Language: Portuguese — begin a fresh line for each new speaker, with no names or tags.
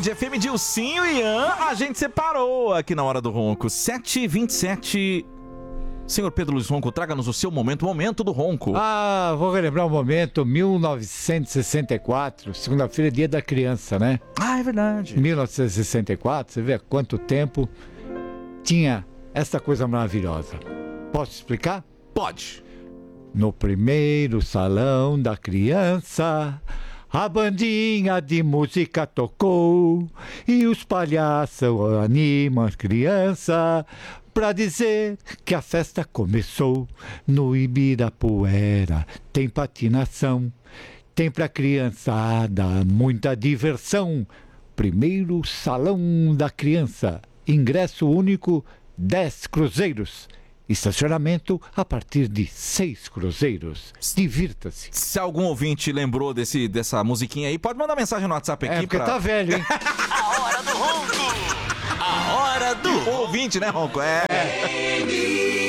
Band FM, Dilcinho e Ian, a gente separou aqui na Hora do Ronco. 7h27. Senhor Pedro Luiz Ronco, traga-nos o seu momento do ronco.
Vou relembrar um momento, 1964, segunda-feira, dia da criança, né?
É verdade.
1964, você vê há quanto tempo tinha essa coisa maravilhosa. Posso explicar?
Pode.
No primeiro salão da criança, a bandinha de música tocou e os palhaços animam as crianças pra dizer que a festa começou. No Ibirapuera tem patinação, tem pra criançada muita diversão. Primeiro salão da criança, ingresso único, 10 cruzeiros. Estacionamento a partir de 6 cruzeiros. Divirta-se.
Se algum ouvinte lembrou dessa musiquinha aí, pode mandar mensagem no WhatsApp aqui.
Porque tá velho, hein?
A Hora do Ronco.
A Hora do Ouvinte, né, Ronco?